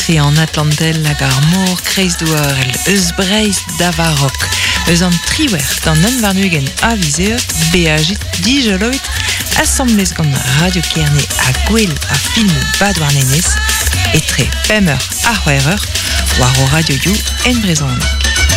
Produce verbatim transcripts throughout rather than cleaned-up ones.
Fe en Atlantel hag ar mor kreiz douar el eus breiz davarok. Eus an triwer d'an un varnugen aviseurt, beagit dijoloit, assemblez gant Radio Kerne a gwell a filmou bad war nenez, etre pemeur a c'hwereur, war o Radio You en brezonek.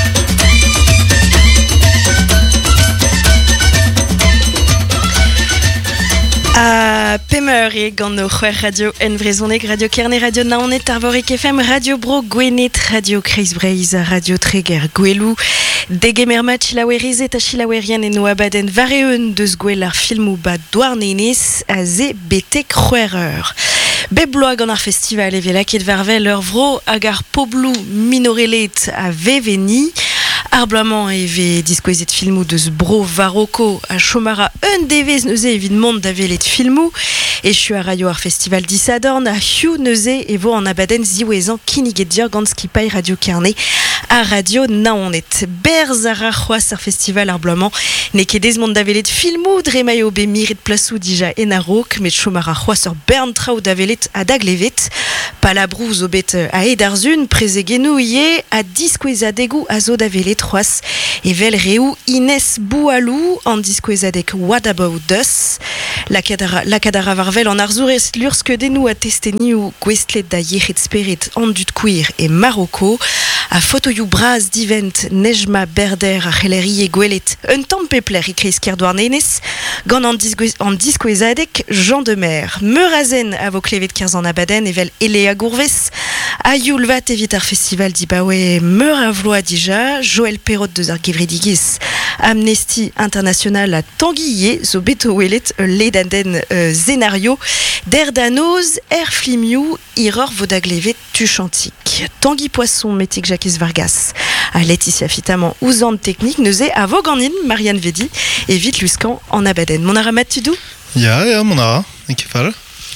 A pemer e gant no c'hwer radio en vrezonek, Radio Kerne, Radio Naonet, Arvorik F M, Radio Bro Gwenet, Radio Kreiz Breiz, Radio Treger Gwelou, degemer mat chilawerizet a chilawerien en oabaden vareun deus gwell ar filmou bad douarnenez a ze betek c'hwereur. Bebloa gant ar festival e vela ket varvel ur vro hag ar poblou minorelet a veveni. Ar bloaman e ve diskouezet filmou deus bro varoko a chomara un devez neuze evit mont da velet filmou e chu a radio ar festival disadorn a hiu neuze e vo an abaden ziwezan kiniget dir gant skipay Radio Kerne a Radio Naonet. Berz a ra c'hoaz ar festival ar bloaman ne ket ez mont da velet filmou dre maio be miret plasou dija en a rok met chomara c'hoaz ur bern traoù da velet a daglevet palabrou zo bet a ed ar zun prezegenou ie a diskouezadegou a zo da velet troas e vel reou Inès Boualou an diskouezadek What About Us la kadara, la kadara varvel an arzourez lurske denou a testeniu gwestlet da yechet sperit an dud kouir e Maroko a fotoiou braz divent Nejma Berder a c'heleri e gwelet un tamm pepler e kreiz kerdouar nenez gant an, disque, an diskouezadek Jean de Mer meurazen a vo klevet kerz an abaden e vel Elea Gourvez a youlvat evit ar festival di bawe meur a vloa dija Joël Perrot deus ar gevredigez Amnesty International a tanguille zo beto welet ledanden euh, zenario der danoz er flimioù iror vodaglevet tuchantik. Tanguy Poisson metik Jacques Vargas a Laetitia Fitaman ouzan technique neuze a voganin Marianne Vedi et vite luskan en abaden. Mon ara mat tudou? Ya, ya, mon ara, e kefal.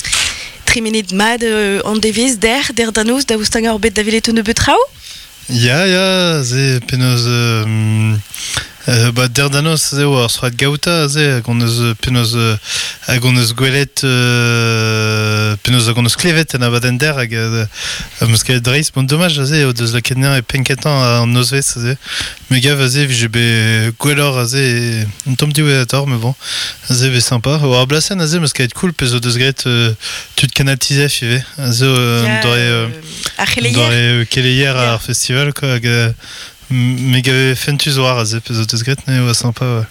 Trimenid mad euh, an devez der, der danoz da oustang ar bet da velet un betrao? Ya, ya, ze penoz... Euh, euh, ba der danoz ze war srat gauta ze hag on eus penoz hag on eus gwelet euh, penoz hag on eus klevet en abaden der hag a meus kavet dreiz bon dommaj ze o deus lakenner e penketan an nozvez ze me gav a ze vije be gwellor a ze un tom diwe ator me bon a ze be sympa o ar blasen a ze meus kavet cool pez o deus gret euh, tud kanal tizef ive a ze on doare on doare keleier ar festival quoi hag me gave fentuz war a ze pez o deus gret ne oa sympa ouais.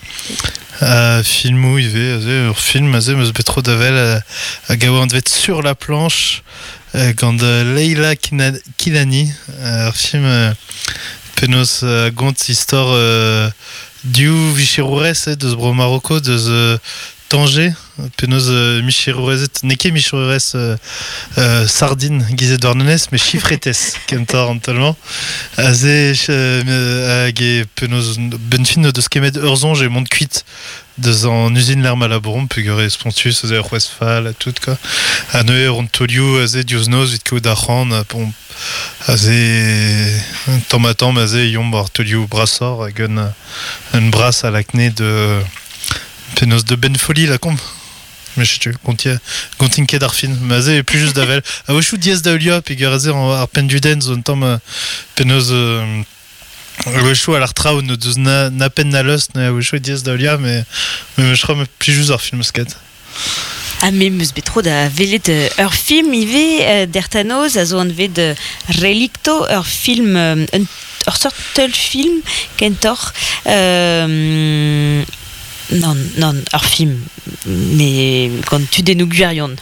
Uh, filmou ive a ze ur film a ze meus bet tro davel a, a gav an devet sur la planche uh, gant uh, Leila Kina, Kilani uh, ur film uh, penaos uh, gont istor uh, diou vichirourez eh, deus bro Maroko deus uh, Tanger penaos uh, michirourezet neke michirourez uh, uh, sardine gizet dornenez me chifretez kentor an talman a ze uh, hag e penaos ben fin deus kemet ur zonj e mont kuit deus an usine l'er malabron peogre spontus a ze ur Westphal a tout quoi a neue ur an tolioù a ze diouz noz vit kaout ar c'han a pon a ze tamm a tamm a ze yomb ar tolioù brasor hag un, un bras a lakne de penaos de Ben Foli la komb mais je continue continue ket ar film mais c'est plus juste d'avel a wechou diez daolia puis garaze ar penduden zone tam penaos a wechou al ar traoù no deus na na pen na lust ne a wechou diez daolia mais mais je crois plus juste ar film skat. Ah, mais meus bet tro da velet uh, ur film ive uh, dertanoz a zo an vet uh, Relicto ur film um, un, ur sort teul film kentor euh, non, non, ur film mais quand tu denou gwirion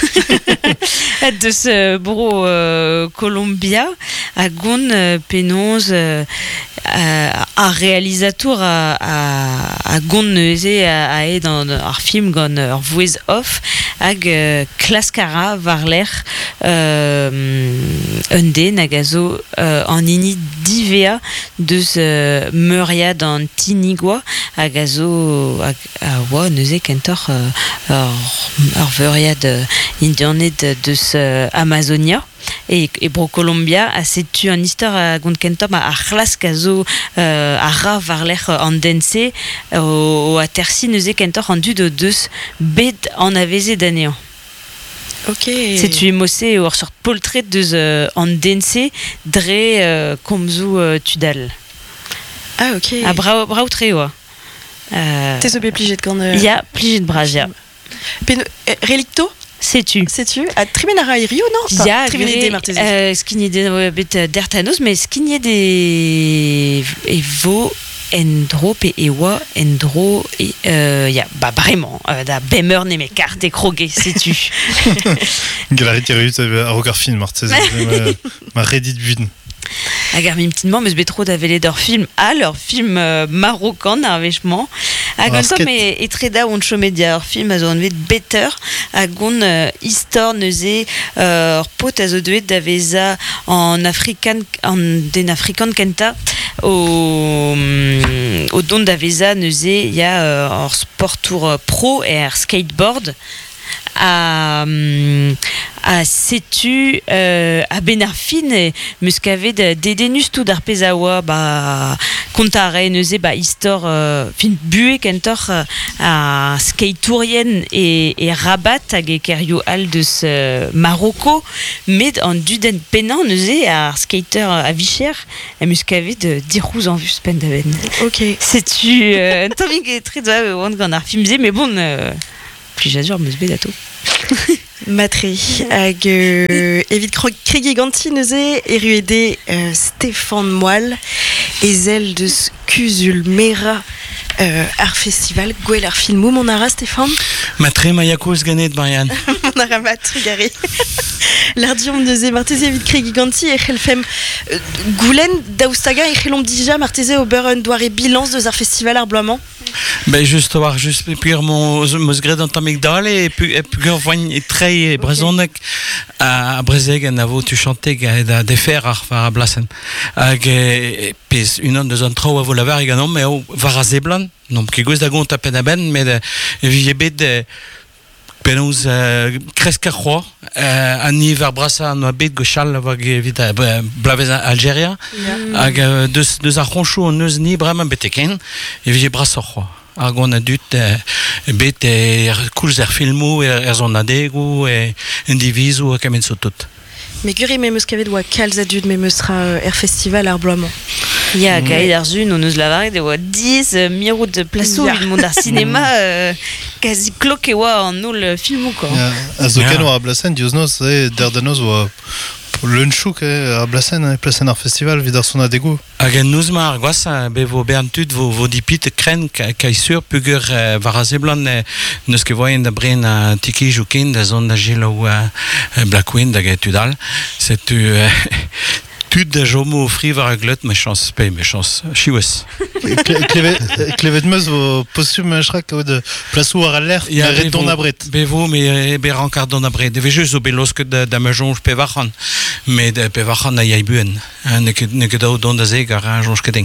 deus uh, bro uh, Colombia a gont uh, penoz uh, a, a realizatour a, a, a gont neuze a, a e dans ar film gant ur vouez off hag uh, klaskara war l'er euh, un den hag a zo uh, an ini divea deus uh, meuriad an tinigua hag a zo hag a oa neuze kentor uh, ur, ur veuriad uh, indianet deus uh, Amazonia et, et bro Colombia a setu an istor a gont kentom a c'hlask a zo euh, a ra var l'er an dense o, o a tersi neuze kentor an dud o deus bet an aveze d'anean. Ok. C'est tu mossé ou sort poltret de en dense dre euh, komzu euh, tudal. Ah ok. À brau brau treo. Euh, T'es ce pligé de quand il y a pligé de brasia. Pen eh, relicto Sais-tu? Sais-tu? À Trimenara et Rio, non? Il y a Trimenide Martese. euh, ce qu'il y a des bêtes d'Ertanos, mais ce qu'il y a des Evo Endro P Ewa Endro et euh, y a bah vraiment euh, da Bemer ne mes cartes et crogué, sais-tu? Galerie Thierry, à regard film, Martese, ma Reddit Buden. A garmi petitement, mais je vais trop d'aveler leur film, à leur film euh, marocain, narvèchement. A gon tom et, et treda on chomédia, leur film a zone better, a gon euh, histoire neuze, euh, pot a zo deet d'aveza en african, en den african kenta, au, au don d'aveza neuze, il y a euh, en sport tour pro et un skateboard. À, à Setu euh, à Benarfin muscave de dédenus tout d'arpezawa bah contare neuze bah histoire euh, fin bué kentor à skatetourien et et rabat à gekerio al de ce Marocco mais en duden penan neuze à skater à Vicher à muscave de dirous en vue spendaven. Ok. C'est-tu euh, Tommy qui est très doigt on gana filmé mais bon euh, puis j'adore me dato. Matri hag euh, evit kregi ganti neuze eruede euh, Stéphane Moelle ezel de Cusul Mera euh, art festival gwell ar filmou mon ara Stéphane Matri Mayakos ganet Marianne mon ara matri gare l'ardium neuze marteze evit kregi ganti e c'helfem euh, goulen daoustaga e c'helom dija marteze au beurren doare bilance de art festival ar bloamant. Ben juste voir juste puis mon mosgred dans tamigdal et puis et puis voigne et très brazonek à Brezeg en avo tu chantais da de fer à blasen et puis une autre zone trop à vous laver également mais au varazeblan donc qui gosse d'agon tapen à ben mais viebet de penaos kreska croix an hiver brassa an abet gochal vag evit blavez Algéria hag deus deus ar ronchou an eus ni bremañ beteken evit brassa croix hag on a dut bet er koulz er filmou er zon adegou e un divizou a kamen so tout. Mais guri me meus kavet oa kalz adud me meus ra euh, er festival ar bloamant. Il y a Gaël Arzun, on nous l'avait de dix mirout de placeau du monde à cinéma quasi cloqué en nous le film quoi. Azoken ou à Blasen, Diosnos, c'est Dardanos ou Lunchuk à Blasen, Blasen Art Festival, vidar son adego. Hag nous ma argoas be vo berntut vo vo dipit kren kai sur puger varazeblan neus ke voyen da bren a tiki jukin da zone da gelo Black Wind da getudal. C'est tu Tout de jomo offri var glot ma chance paye ma chance chiwes Clevet meus vo postum chrak o de plasou ar l'air il y a ret don abret bevo mais be rancard don abret de vejus o belos que da majon pe vachan mais de pe vachan a yai buen ne que ne que don da zeg ar jonge keding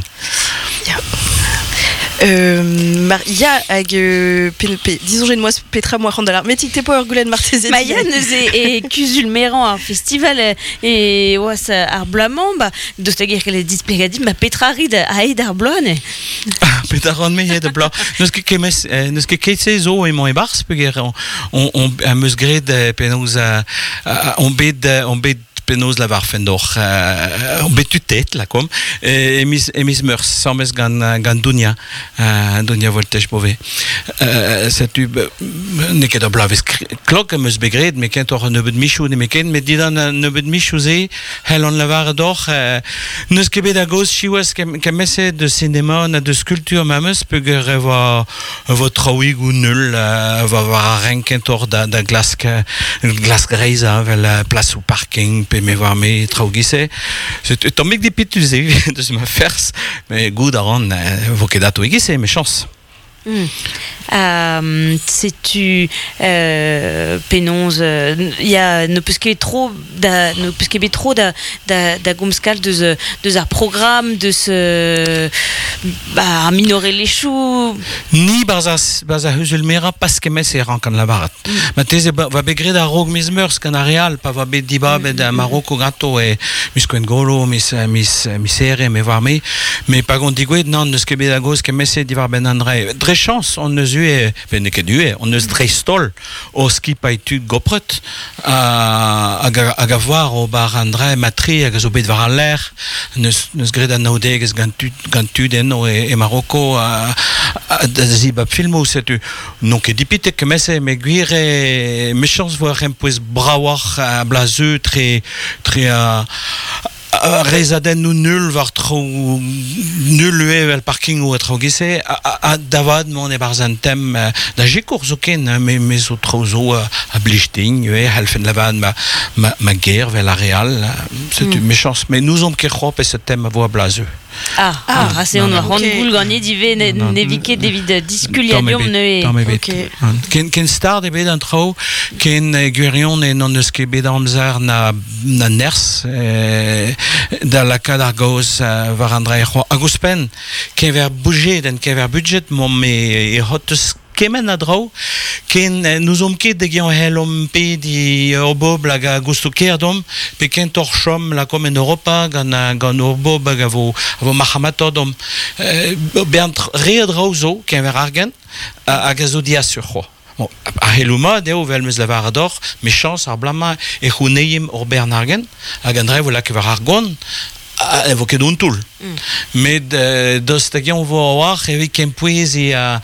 Euh, Maria hag euh, disons j'ai de moi Petra moi randala mais t'es pas Goulen Marteze Maya et Cusul Méran un festival et ouais ça arblamant bah de ce guerre qu'elle display dit ma Petra rid à aid arblone Petra rand me de blanc nous que que mes nous que que ces zo et mon bars peut on on on musgred penos on bed on bed penaos lavar fendor on betu tête là comme et mis et mis meurs sans mes gan gan dunia dunia voltage mauvais c'est tu ne que de blaves clock mes begred mais quand on ne veut michou ne meken mais dit dans ne veut michouser hell on lavar dor ne ce que pédagogue chiwas que messe de cinéma on a de sculpture mamus peut revoir votre wig ou nul va voir rien qu'entor da da glace glace grise avec la place au parking mais voir mes traugisse c'est ton mec des pituzé de ce ma farce mais good aron vokedato igisse mes chances. Mm. Euh, c'est-tu euh, pénonce il y a ne peut qu'il trop da ne peut qu'il trop da da da gomskal de ce de ce programme de ce bah minorer les choux ni baza baza husulmera parce que mais c'est rankan la barat mais t'es va begred à rog mismers canarial pas va bediba de Marocco gato et misquen golo mis mis misere mais voir mais mais pas gon digwe non de ce que bedagos que mais c'est divar ben andre dre chance on neus ue ben ne ket ue on neus dre stol o ski paitu gopret a a gavoir o bar andre matri a gazo bet var an l'air neus neus gred an naudeg gantu gantu den o e Marocco a da zibab filmo setu non ket dipite que messe me guire me chance voir un peu brawar a blazeux très très a rezaden nou nul var tro nul ue vel parking ou tro gise a davad mon e barzantem da jikour zo ken me me zo tro zo a blichting ue halfen lavad ma ma ma guerre vel la real c'est une méchance mais nous on ke khop et ce thème voix blazeux. Ah, ah, ah c'est on va rendre boule gagner dive neviquer David disculiadium ne ken ken star de bed intro ken guerion et non eus ket bet amzer na na ners da la cadargos var andre agus pen ken ver bouger den ken ver budget mon me e hotus kemen a draw ken nous om ket de gion helom pe di obob la ga gusto kerdom pe ken torchom la comme en Europa gan gan obob gavo avo mahamatodom bent re draw zo ken ver argen a gazo dia sur ho bon a heluma de o vel meus lavar ador me chance ar blama e huneim or bernargen a gandre vola ke ver argon a evoqué d'un tool mais dos tagion vo war evi ken poezi a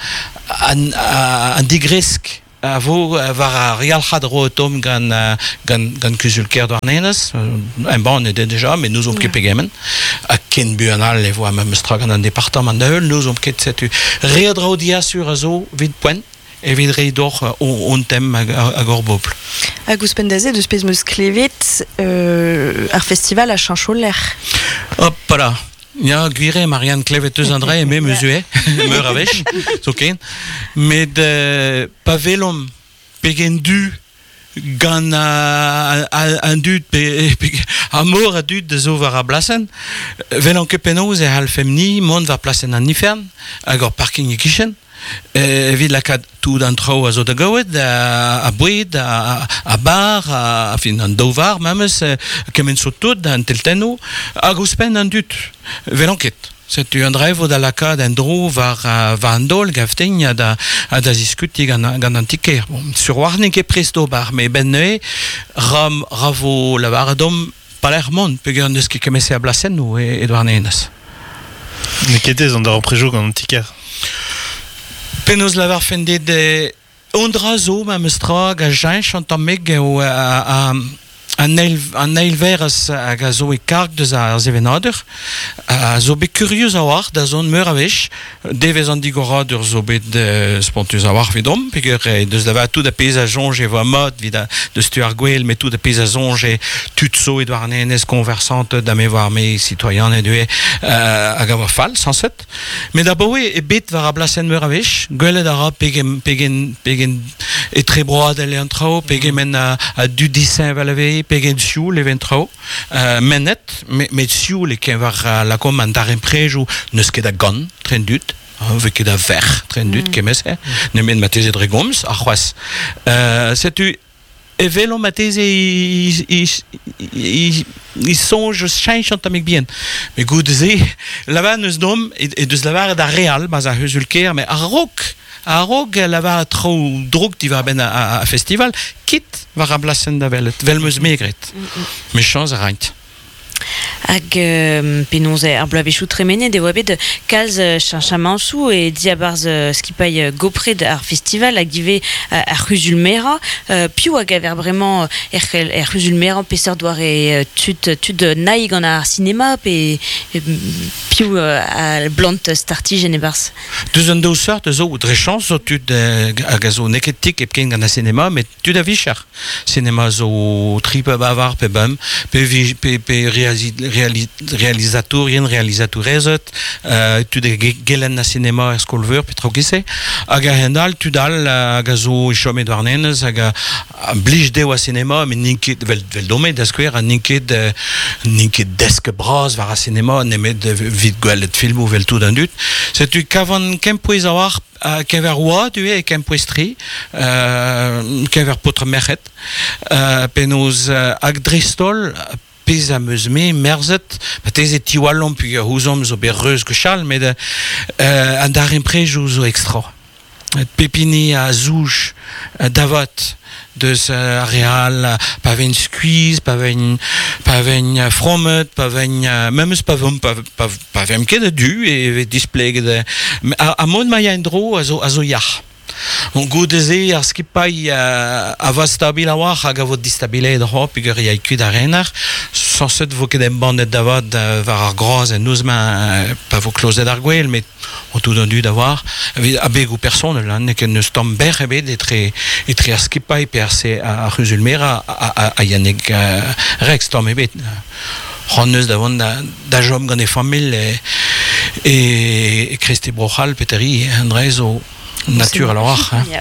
an digresk a vo var a real hadro tom gan gan gan kusulker dornenes un bon et déjà mais nous on ke pegemen a ken buanal le vo a même stragan an département de nous on ket setu redro dia sur azo vid point et vidrei dor on thème a gorbopl agus pendaze de spes meus klevet euh, ar festival a chancholer hop là ja guire Marianne Klevet eus andre et me mesue me ravech so ken mais de pavelom pegen du gan un dud amor a dud de zo var a blasen velon ke penoz e hal femni mon va plasen an nifern agor parking e kichen evit lakad tout d'antro a zo da gawet a boued a a bar a fin an dovar memes kemen so tout an telteno a gouspen an dut velonket c'est un drive da lakad en dro var var andol gafting a da a da diskuti gant gant an tiker sur warnik e presto bar me ben ne ram ravo la varadom palermont peger neus ket kemese a blasen ou e douarnenas ne ketez an da an prejo gant an tiker penaos lavar fendet de ondra zo ma meustra ga jain chantam meg o a an eil an eil veras a zo e karg deus ar zevenader a zo bet kurieus a war da zon meur a vech devez an digora ur zo bet spontus a war vidom peger deus da va tout da pez a jonge e vo a mod vid a deus tu ar gwell met tout da pez a zonge e tut zo e douarnenes conversante da me war me citoyen e due a gava fal sanset mais da boe e bet var a blasen meur a vech gwellet a ra pegen pegen pegen e tre broad ale an trao pegen men a du disin val a vei pegen sioul e ventrao uh, menet met sioul e ken var la kom an dar emprejou neus ket a gant tren dut ve ket a ver tren dut kemes e ne men mateze dre goms a c'hoaz setu e velo mateze i sonj chañ chantamik bien me gout ze lavar neus dom e deus lavar da real baz a heusulker mais a rok a rog lavar tro drog di va ben a, a festival kit var a blasen da velet vel meus megret me chans a reint hag euh, penaos ar bloavechou tremene de oa bet kalz uh, chanchamansou e diabarz uh, skipai uh, gopred ar festival hag dive uh, ar c'huzulmera uh, piou hag aver bremañ uh, er, er c'huzulmera peseurt doar e uh, tud, tud uh, naig an ar cinema pe e, piou uh, a blant startigen e barz deus an daou sort zo dre chans zo tud uh, hag a zo neketik ep ken gant a cinema met tud a vichar cinema zo tripe bavar pe bam pe, vi, pe, pe réalisateur yen réalisatorezet euh, tu de gelen na cinema er skolver petro gise aga hendal tu dal aga zo chome douarnenes aga blij de wa cinema mais ninket vel vel dome da square a ninket ninket desk bras var a cinema nemet vid gwelet film ou vel tout d'un dut c'est tu kavan kempoez a war Uh, kever oa du e kem poestri uh, kever potre merchet uh, penaos uh, hag dristol pez a meus me merzet pa tez e tiwalom pu a ouzom zo bet reus ge chal met uh, an dar emprejou zo extra pépini à zouj davot de ce réal pas une squeeze pas une pas une fromet pas une même pas pas pas pas même que de du et display de à mode mayandro azo azoya on goudeze ar skipai a va stabil a war hag a vo distabile de hop pigur ya kud arenar sans cette vo ket em bandet davad var ar groz en ouzma pas vo closet ar gwell mais on tout dondu d'avoir a beg ou personne là ne ken neus tom ber ebet etre etre ar skipai perse a Rusulmer a a a yannig rex tom ebet ronneus davon da da jom gant e famil e e Christi Brochal peteri Andrés o nature alors hein.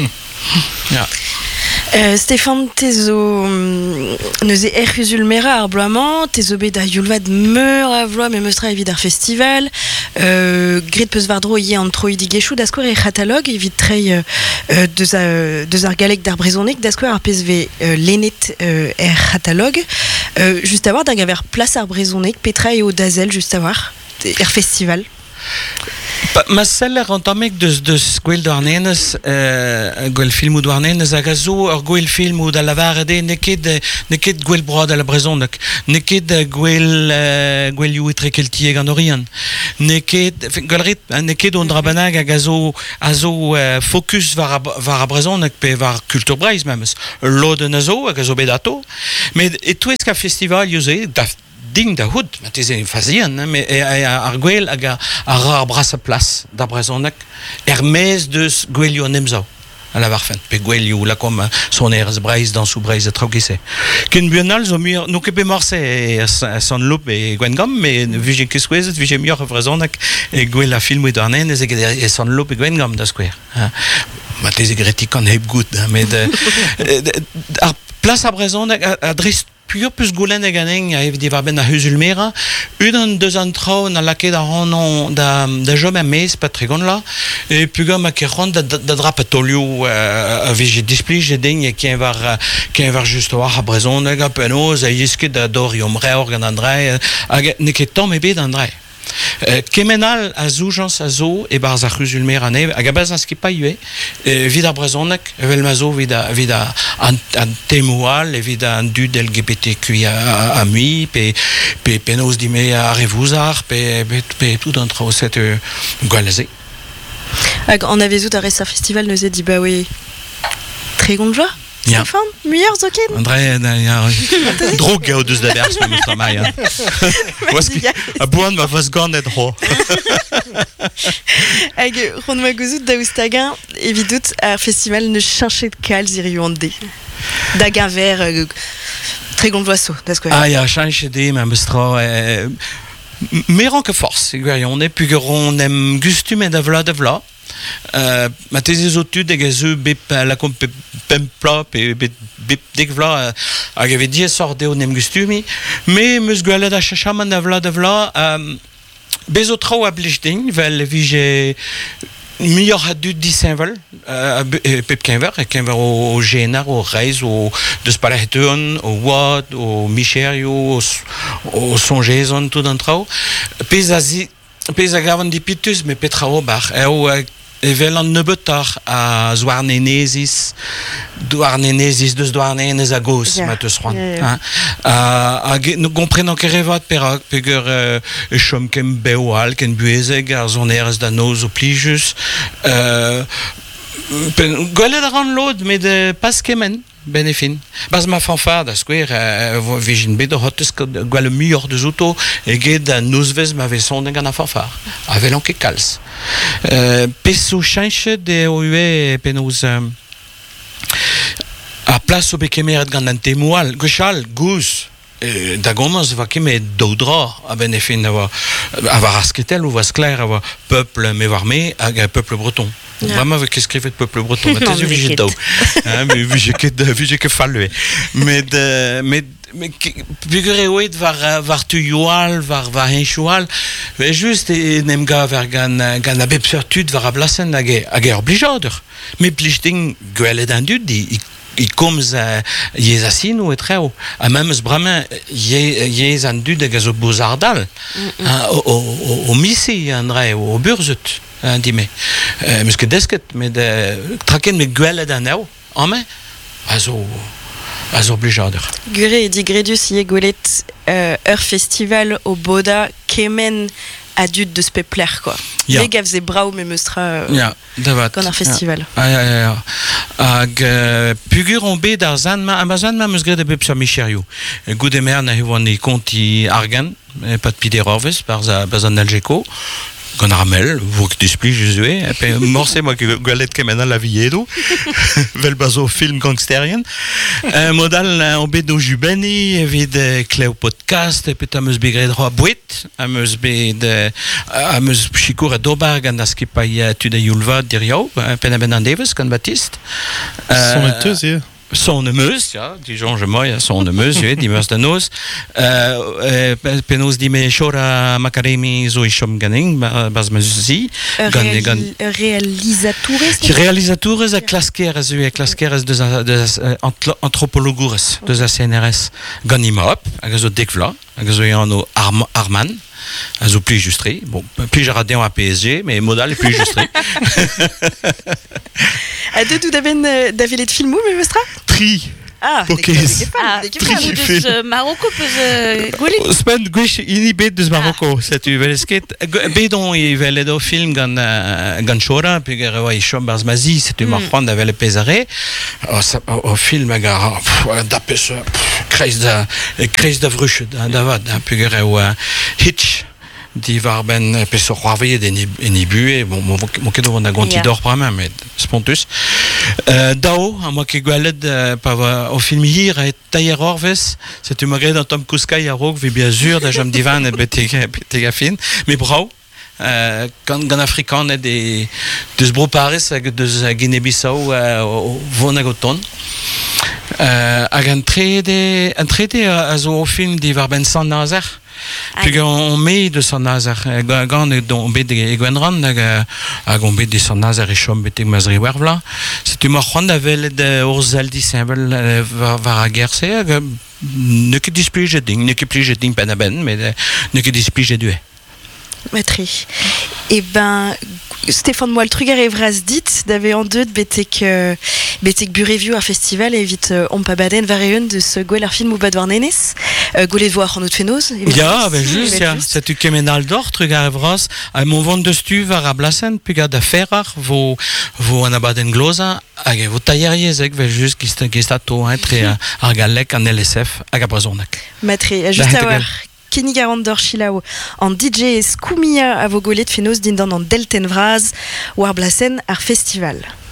Ja. Uh, Stéphane, tezo neuze er Rusulmera ar bloamant, tezo bet da yulvad meur a vloa me meustra evit ar festival, uh, grit peus vardro ye an troi digechou d'askouer e catalog evit trei uh, deus, a, deus ar galek d'ar brezonek d'askouer ar pezve uh, lenet uh, er catalog, uh, just a war da gaver plas ar brezonek, petra eo dazel just a war er festival. Ma seller antamek deus deus gwell douarnenez euh, gwell film ou douarnenez hag a zo ur gwell film ou da lavarede ne ket ne ket gwell brod a la brezhoneg ne ket gwell uh, gwell you etre keltieg an orian ne ket gwellrit ne ket on drabanag hag a zo a zo uh, focus var a, var a brezhoneg pe var kultur breiz memes loden a zo hag a zo bet ato met e touesk a festival yoze da ding da hood, ma teze fazien, mais ar gwell hag a rar bras a plas da brezhoneg er mez deus gwell yo nemzao a la varfen, pe gwell yo la kom son erz breiz dans sou breiz a traougise. Ken biennal zo mur, nou kepe morse e son loup e gwengam, mais vije keskwezet, vije mur a brezhoneg e gwell a film e douarnen e son loup e gwengam da skwer. Ma teze gretik an heb gout, mais ar plas a brezhoneg a drist pur plus goulen e ganeng a evit var ben a Rusulmera un an deus an trao na laket a ran da, da jom a mez patrigon la e pugam a ket ran da, da, da drap a tolio a vije displij e deng e ken var ken var just war a brezhoneg a penoz a yisket da dor yom reor gant an dre hag ne ket tom ebet an dre. Uh, kemenal a zoujans a zo e barz ar Rusulmer an ev hag a baz an skipa yue e vid ar brezhoneg evel ma zo vid a, vid a an, an temoual e vid a an dud L G B T Q I a, a, a mui pe, pe penaos dime a revouzar pe, pe, pe tout an trao set uh, gwalaze. Hag an avezout a res ar festival neuze di ba we tre gont joa? Ja. Stéphane, muier zo ken? André, ja, drog gao deus da vers me meus mai. A boan ma vaz gandet ho. Hag ron ma gouzout da oustagan evidout ar festival ne chanchet kalz iriu an de. Da gaver uh, tre gont joa so, da skouer. Ah ya, chanchet de ma meus tra... Euh, Meran ke force, on est pugeron em gustum et da vla da vla. Uh, ma teze zo tud eg a zeu bep la kom pe pempla pe bep dek vla hag ave diez sort deo nem gustumi me meus gwelet a chachaman da vla da vla um, bezo trao a blichding vel vije mior a dud disenvel uh, pep kenver e kenver o genar o reiz o deus palaheteon o wad o micherio o, o songezon tout an trao pez a zi pez a gavan di pitus me petrao bar e o evel an nebetar a zwarnenezis douarnenezis deus douarnenez a gos yeah. Ma teus c'hoant yeah, yeah. a nou komprenan ket revat perak peger uh, e chom ken beoal ken buezeg ar zon erez da noz o plijus uh, gwelet a ran lod met de pas kemen ben e fin. Baz ma fanfar da skouer uh, vijin bet o hotes gwell muior de zouto e get da nouzvez ma veson den gant a fanfar. A velan ket kalz. Uh, peso chanchet de o ue penoz um, a plas o bekemeret gant an temoual gwechal gouz e, da gomaz va kemet daudra a ben e fin a var asketel ou va skler a va peuple me var me hag a peuple breton. Yeah. Vraiment avec écrivait peuple breton mais t'es obligé d'eau hein mais vije que vije que fallu mais de mais mais figurez ouais var var tuyoal var var henchual mais juste nem ga ver gan gan a bepsertud var a blasen hag hag er blijader mais plichting gwellet an dud di il comme les assassins ou très haut à même ce bramin il est endu de gazo bozardal au au missi André au burzut indimé mais ce que desket mais de traquer mes gueules d'anneau en main azo azo obligateur Gure et digredus yegolet heure festival au Boda Kemen adulte de spepler quoi. Ja. Les gars faisaient brau mais mustra ja davat quand un festival. Ja ja ja ag pugur on be dar zan ma amazan ma musgre de bep micherio goude mer na hevoni conti argan pas de pideroves par za bazan algeco qu'on ramel vous que displi Jésus et puis morcé moi que galette que maintenant la viedo vel bazo film gangsterien un modal on be do jubeni vid cleo podcast et puis amus bigre droit buit amus be de amus chicour à dobar gandas qui paye tu de yulva dirio penabenan davis kan baptiste Son metteuse hier. Son meuse, ja, disons je moi, son meuse, ja, die meus de nos. Euh, penos di me chora makaremi zo ishom ganing, bas mezuzi, gan gan réalisatures. Qui réalisatures a klaskeres, u klaskeres de de anthropologures, de la C N R S, gan imop, agazo dekvla, agazo yano Arman. Azo plus justri, bon, plus j'ai radé en P S G, mais modal est plus justri. À deux tout d'aven d'avilet de filmou, mais vestra? Tri. Ah, ok. Ah, Tri de Marocco peut gouler. Spen gwish inhibit de Marocco, c'est tu velesket. Bedon i veledo film gan gan chora, puis rewa i chom barzmazi, c'est tu marquant d'avel pesare. Au film aga d'apes crise de crise de vruche d'avad, puis rewa hitch. Die waren pe so xwaveie den inibue bon mo mo kedo on a gonti d'or pas même mais spontus euh dao a moi que gwalet pa au film hier et tailler orves c'est une magre dans Tom Kuska ya rok vi bien sûr da jam divan et betega betega fin mais bravo euh quand gan africain et des des bro paris avec de Guinée-Bissau au Vonagoton euh a un traité un traité à au film di Varben sans Nazar. Puis on met de son nazar, quand on met des gwenran, à on met de son nazar et chom betek mazri wervla. C'est une marchande avec de orzaldi symbole var a guerre c'est ne que display jeting, ne que plus jeting penaben, mais ne que display jedu. Matri. Et ben Stéphane Moiltruger et Vras dit d'avait en deux de betek betek bureview un festival et vite on pas baden varion de ce gouler film ou badwar nenes gouler voir en autre fénos. Ja, ben juste ja, c'est tu kemenal d'or trugar Vras à mon vent de stu var a blasen puis gada ferrar vo vo an abaden glosa hag vo taillerier zeg vel juste qui sta qui sta to entre ar galek en L S F hag a brazonak. Matri, juste à voir Kenny Garandor Chilao en D J Skoumia à vos golets de fénos d'indan en Delten Vraz ou Arblasen ar festival.